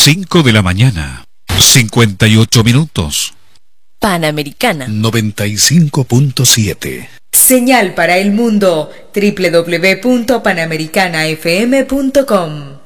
5 de la mañana, 58 minutos. Panamericana 95.7. Señal para el mundo, www.panamericanafm.com.